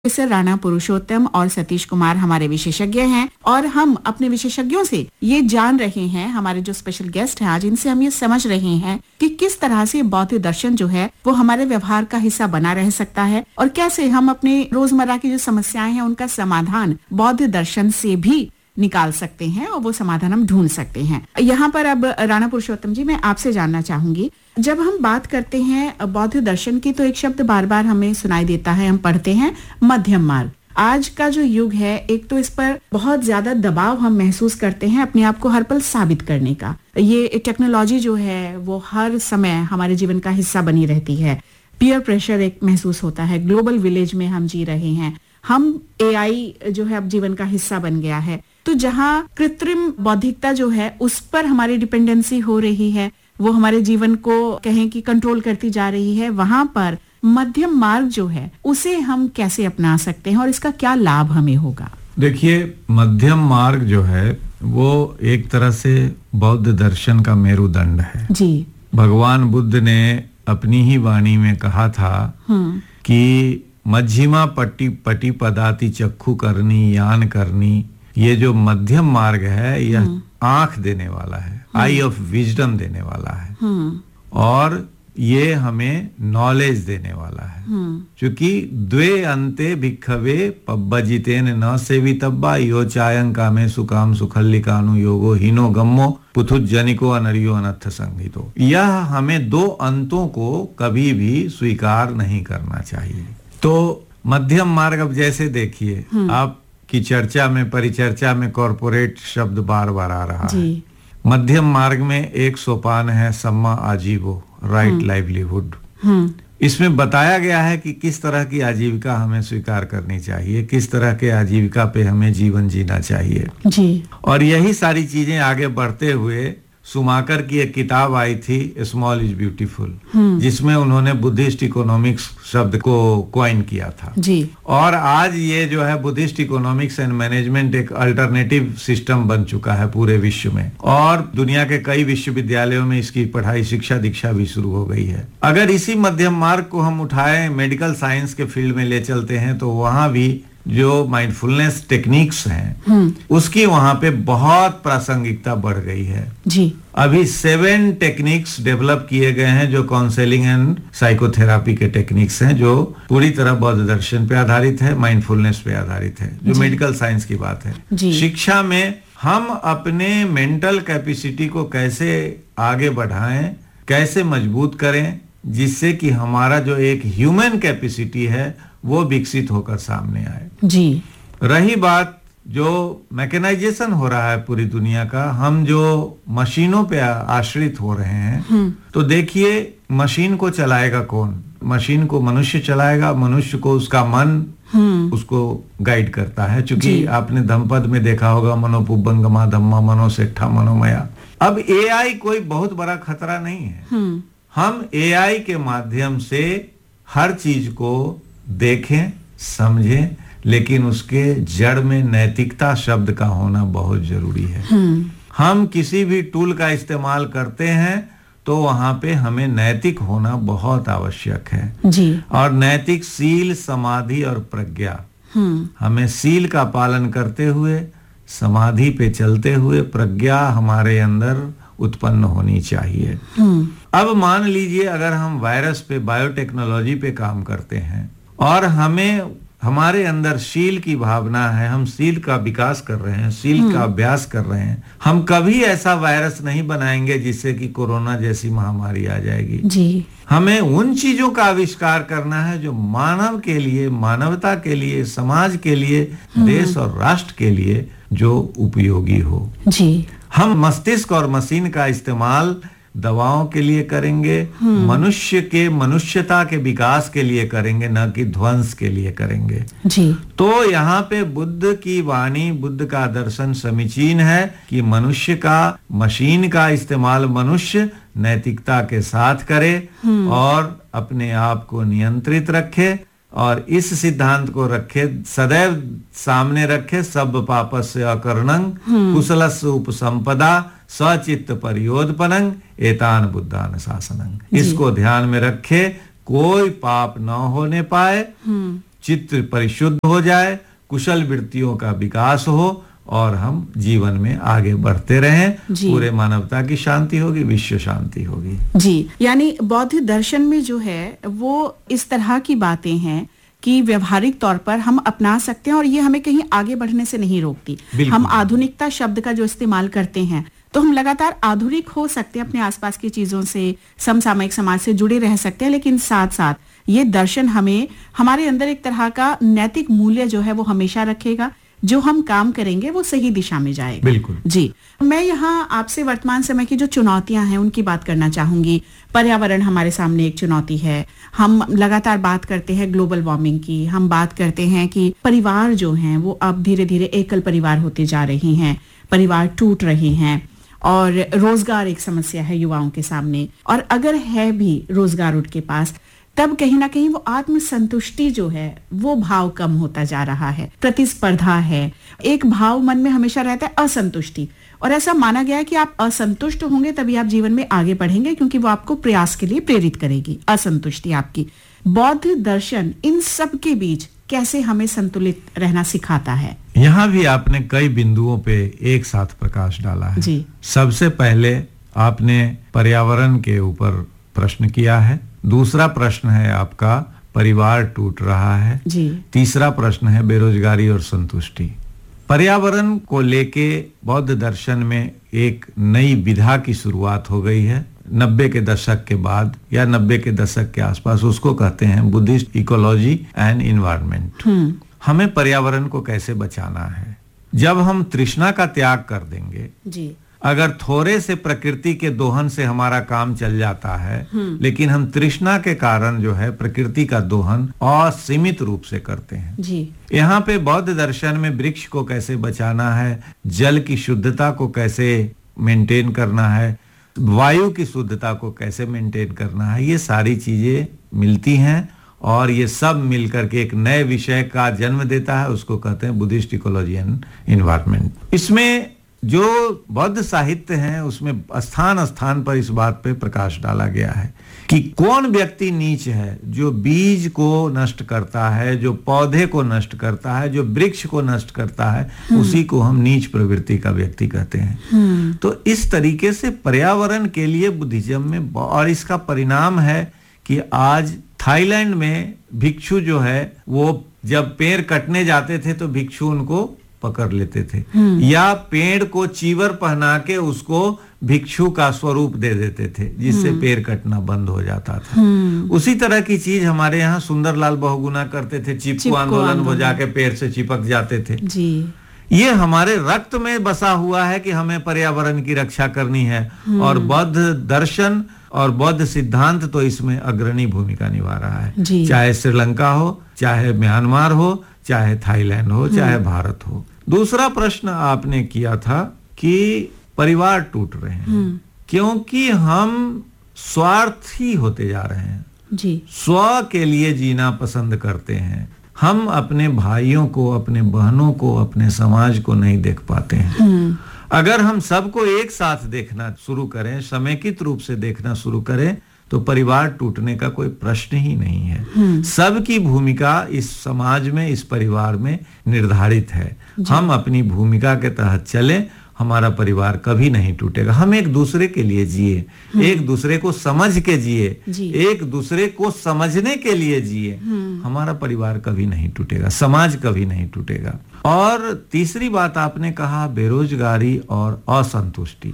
Professor Rana पुरुषोत्तम और सतीश कुमार हमारे विशेषज्ञ हैं और हम अपने विशेषज्ञों से ये जान रहे हैं, हमारे जो स्पेशल गेस्ट हैं आज, इनसे हम ये समझ रहे हैं कि किस तरह से बौद्ध दर्शन जो है वो हमारे व्यवहार का हिस्सा बना रह सकता है और कैसे हम अपने रोजमर्रा की जो समस्याएं हैं उनका समाधान बौद्ध दर्शन से भी निकाल सकते हैं और वो समाधान हम ढूंढ सकते हैं। यहाँ पर अब राणा पुरुषोत्तम जी, मैं आपसे जानना चाहूंगी, जब हम बात करते हैं बौद्ध दर्शन की तो एक शब्द बार बार हमें सुनाई देता है, हम पढ़ते हैं मध्यम मार्ग। आज का जो युग है, एक तो इस पर बहुत ज्यादा दबाव हम महसूस करते हैं अपने आप को हर पल साबित करने का। ये टेक्नोलॉजी जो है वो हर समय हमारे जीवन का हिस्सा बनी रहती है। पीयर प्रेशर एक महसूस होता है, ग्लोबल विलेज में हम जी रहे हैं, हम एआई जो है अब जीवन का हिस्सा बन गया है। तो जहाँ कृत्रिम बौद्धिकता जो है उस पर हमारी डिपेंडेंसी हो रही है, वो हमारे जीवन को कहें कि कंट्रोल करती जा रही है, वहां पर मध्यम मार्ग जो है उसे हम कैसे अपना सकते हैं और इसका क्या लाभ हमें होगा? देखिए, मध्यम मार्ग जो है वो एक तरह से बौद्ध दर्शन का मेरुदंड है जी। भगवान बुद्ध ने अपनी ही वाणी में कहा था कि मध्यमा पटी पदाति चक्षु करनी यान करनी, ये जो मध्यम मार्ग है यह आंख देने वाला है, आई ऑफ विजडम देने वाला है और ये हमें नॉलेज देने वाला है। क्योंकि द्वे अंते भिक्खवे पब्बजितेन न सेवितब्बा यो चायं कामे सुकाम सुखल्लिकानु योगो हीनो गम्मो पुथुज्जनिको अनरियो अनर्थ संहितो। यह हमें दो अंतों को कभी भी स्वीकार नहीं करना चाहिए। तो मध्यम मार्ग, अब जैसे देखिए आप की चर्चा में, परिचर्चा में कॉर्पोरेट शब्द बार बार आ रहा है। मध्यम मार्ग में एक सोपान है सम्मा आजीवो, राइट लाइवलीहुड। इसमें बताया गया है कि किस तरह की आजीविका हमें स्वीकार करनी चाहिए, किस तरह के आजीविका पे हमें जीवन जीना चाहिए जी। और यही सारी चीजें आगे बढ़ते हुए सुमाकर की एक किताब आई थी, स्मॉल इज ब्यूटीफुल, जिसमें उन्होंने बुद्धिस्ट इकोनॉमिक्स शब्द को कॉइन किया था जी। और आज ये जो है बुद्धिस्ट इकोनॉमिक्स एंड मैनेजमेंट एक अल्टरनेटिव सिस्टम बन चुका है पूरे विश्व में और दुनिया के कई विश्वविद्यालयों में इसकी पढ़ाई, शिक्षा दीक्षा भी शुरू हो गई है। अगर इसी मध्यम मार्ग को हम उठाएं, मेडिकल साइंस के फील्ड में ले चलते हैं तो वहां भी जो माइंडफुलनेस टेक्निक्स हैं उसकी वहां पे बहुत प्रासंगिकता बढ़ गई है जी। अभी 7 टेक्निक्स डेवलप किए गए हैं जो काउंसलिंग एंड साइकोथेरापी के टेक्निक्स हैं, जो पूरी तरह बौद्ध दर्शन पे आधारित है, माइंडफुलनेस पे आधारित है, जो मेडिकल साइंस की बात है। शिक्षा में हम अपने मेंटल कैपेसिटी को कैसे आगे बढ़ाएं, कैसे मजबूत करें, जिससे कि हमारा जो एक ह्यूमन कैपेसिटी है वो विकसित होकर सामने आए जी। रही बात जो मैकेनाइजेशन हो रहा है पूरी दुनिया का, हम जो मशीनों पे आश्रित हो रहे हैं, तो देखिए मशीन को चलाएगा कौन? मशीन को मनुष्य चलाएगा, मनुष्य को उसका मन उसको गाइड करता है। चूंकि आपने धम्मपद में देखा होगा, मनोपुब्बंगमा धम्मा मनोसेठा मनोमया। अब एआई कोई बहुत बड़ा खतरा नहीं है। हम एआई के माध्यम से हर चीज को देखें, समझें, लेकिन उसके जड़ में नैतिकता शब्द का होना बहुत जरूरी है। हम किसी भी टूल का इस्तेमाल करते हैं तो वहां पे हमें नैतिक होना बहुत आवश्यक है जी। और नैतिक सील, समाधि और प्रज्ञा, हमें सील का पालन करते हुए, समाधि पे चलते हुए प्रज्ञा हमारे अंदर उत्पन्न होनी चाहिए। अब मान लीजिए अगर हम वायरस पे, बायोटेक्नोलॉजी पे काम करते हैं और हमें हमारे अंदर शील की भावना है, हम शील का विकास कर रहे हैं, शील का अभ्यास कर रहे हैं, हम कभी ऐसा वायरस नहीं बनाएंगे जिससे कि कोरोना जैसी महामारी आ जाएगी जी। हमें उन चीजों का आविष्कार करना है जो मानव के लिए, मानवता के लिए, समाज के लिए, देश और राष्ट्र के लिए जो उपयोगी हो जी। हम मस्तिष्क और मशीन का इस्तेमाल दवाओं के लिए करेंगे, मनुष्य के मनुष्यता के विकास के लिए करेंगे, न कि ध्वंस के लिए करेंगे जी। तो यहाँ पे बुद्ध की वाणी, बुद्ध का दर्शन समीचीन है कि मनुष्य का, मशीन का इस्तेमाल मनुष्य नैतिकता के साथ करे और अपने आप को नियंत्रित रखे और इस सिद्धांत को रखे, सदैव सामने रखे, सब पापस्य अकर्णं कुशलस्य उपसंपदा सचित्त परियोधपनं एतान बुद्धान शासनं। इसको ध्यान में रखे, कोई पाप न होने पाए, चित्त परिशुद्ध हो जाए, कुशल वृत्तियों का विकास हो और हम जीवन में आगे बढ़ते रहें, पूरे मानवता की शांति होगी, विश्व शांति होगी। जी, यानी बौद्ध दर्शन में जो है वो इस तरह की बातें हैं कि व्यवहारिक तौर पर हम अपना सकते हैं और ये हमें कहीं आगे बढ़ने से नहीं रोकती। हम आधुनिकता शब्द का जो इस्तेमाल करते हैं तो हम लगातार आधुनिक हो सकते हैं, अपने आसपास की चीजों से, समसामयिक समाज से जुड़े रह सकते हैं, लेकिन साथ साथ ये दर्शन हमें हमारे अंदर एक तरह का नैतिक मूल्य जो है वो हमेशा रखेगा। जो हम काम करेंगे वो सही दिशा में जाएगा। बिल्कुल जी। मैं यहाँ आपसे वर्तमान समय की जो चुनौतियां हैं उनकी बात करना चाहूंगी। पर्यावरण हमारे सामने एक चुनौती है। हम लगातार बात करते हैं ग्लोबल वार्मिंग की, हम बात करते हैं कि परिवार जो हैं वो अब धीरे धीरे एकल परिवार होते जा रहे हैं, परिवार टूट रहे हैं, और रोजगार एक समस्या है युवाओं के सामने। और अगर है भी रोजगार उनके पास, तब कहीं ना कहीं वो आत्मसंतुष्टि जो है वो भाव कम होता जा रहा है, प्रतिस्पर्धा है, एक भाव मन में हमेशा रहता है असंतुष्टि, और ऐसा माना गया है कि आप असंतुष्ट होंगे तभी आप जीवन में आगे बढ़ेंगे, क्योंकि वो आपको प्रयास के लिए प्रेरित करेगी, असंतुष्टि आपकी। बौद्ध दर्शन इन सब के बीच कैसे हमें संतुलित रहना सिखाता है? यहाँ भी आपने कई बिंदुओं पे एक साथ प्रकाश डाला है। जी। सबसे पहले आपने पर्यावरण के ऊपर प्रश्न किया है, दूसरा प्रश्न है आपका परिवार टूट रहा है, जी। तीसरा प्रश्न है बेरोजगारी और संतुष्टि। पर्यावरण को लेके बौद्ध दर्शन में एक नई विधा की शुरुआत हो गई है 90 के दशक के बाद या 90 के दशक के आसपास। उसको कहते हैं बुद्धिस्ट इकोलॉजी एंड एनवायरनमेंट। हमें पर्यावरण को कैसे बचाना है? जब हम तृष्णा का त्याग कर देंगे, जी। अगर थोड़े से प्रकृति के दोहन से हमारा काम चल जाता है, लेकिन हम तृष्णा के कारण जो है प्रकृति का दोहन असीमित रूप से करते हैं, जी। यहाँ पे बौद्ध दर्शन में वृक्ष को कैसे बचाना है, जल की शुद्धता को कैसे मेंटेन करना है, वायु की शुद्धता को कैसे मेंटेन करना है, ये सारी चीजें मिलती हैं और ये सब मिलकर के एक नए विषय का जन्म देता है। उसको कहते हैं बुद्धिस्ट इकोलॉजी एंड एनवायरनमेंट। इसमें जो बौद्ध साहित्य है उसमें स्थान स्थान पर इस बात पे प्रकाश डाला गया है कि कौन व्यक्ति नीच है, जो बीज को नष्ट करता है, जो पौधे को नष्ट करता है, जो वृक्ष को नष्ट करता है, उसी को हम नीच प्रवृत्ति का व्यक्ति कहते हैं। तो इस तरीके से पर्यावरण के लिए बुद्धिज्म में, और इसका परिणाम है कि आज थाईलैंड में भिक्षु जो है वो जब पेड़ कटने जाते थे तो भिक्षु उनको पकड़ लेते थे, या पेड़ को चीवर पहना के उसको भिक्षु का स्वरूप दे देते थे, जिससे पेड़ कटना बंद हो जाता था। उसी तरह की चीज हमारे यहाँ सुंदरलाल बहुगुना करते थे, चिपको आंदोलन, वो जाके पेड़ से चिपक जाते थे, जी। ये हमारे रक्त में बसा हुआ है कि हमें पर्यावरण की रक्षा करनी है, और बौद्ध दर्शन और बौद्ध सिद्धांत तो इसमें अग्रणी भूमिका निभा रहा है, चाहे श्रीलंका हो, चाहे म्यांमार हो, चाहे थाईलैंड हो, चाहे भारत हो। दूसरा प्रश्न आपने किया था कि परिवार टूट रहे हैं क्योंकि हम स्वार्थी होते जा रहे हैं, जी। स्व के लिए जीना पसंद करते हैं। हम अपने भाइयों को, अपने बहनों को, अपने समाज को नहीं देख पाते हैं। अगर हम सबको एक साथ देखना शुरू करें, समेकित रूप से देखना शुरू करें, तो परिवार टूटने का कोई प्रश्न ही नहीं है। सबकी भूमिका इस समाज में, इस परिवार में निर्धारित है। हम अपनी भूमिका के तहत चले, हमारा परिवार कभी नहीं टूटेगा। हम एक दूसरे के लिए जिए, एक दूसरे को समझ के जिए, एक दूसरे को समझने के लिए जिए, हमारा परिवार कभी नहीं टूटेगा, समाज कभी नहीं टूटेगा। और तीसरी बात आपने कहा बेरोजगारी और असंतुष्टि।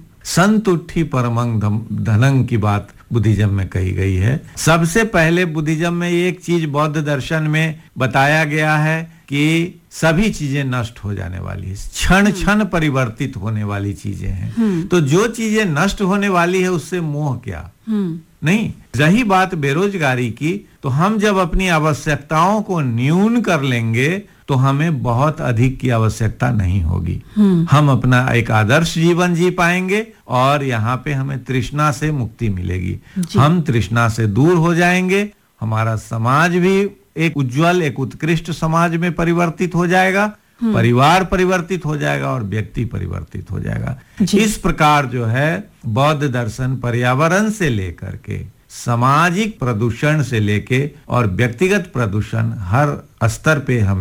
संतुष्टि परमं धनं की बात बुद्धिज्म में कही गई है। सबसे पहले बुद्धिज्म में एक चीज बौद्ध दर्शन में बताया गया है कि सभी चीजें नष्ट हो जाने वाली है, क्षण क्षण परिवर्तित होने वाली चीजें हैं। तो जो चीजें नष्ट होने वाली है उससे मोह क्या, नहीं। रही बात बेरोजगारी की, तो हम जब अपनी आवश्यकताओं को न्यून कर लेंगे तो हमें बहुत अधिक की आवश्यकता नहीं होगी। हम अपना एक आदर्श जीवन जी पाएंगे और यहाँ पे हमें तृष्णा से मुक्ति मिलेगी। हम तृष्णा से दूर हो जाएंगे, हमारा समाज भी एक उज्जवल, एक उत्कृष्ट समाज में परिवर्तित हो जाएगा, परिवार परिवर्तित हो जाएगा और व्यक्ति परिवर्तित हो जाएगा। इस प्रकार जो है बौद्ध दर्शन पर्यावरण से लेकर के सामाजिक प्रदूषण से लेके और व्यक्तिगत प्रदूषण हर स्तर पे हम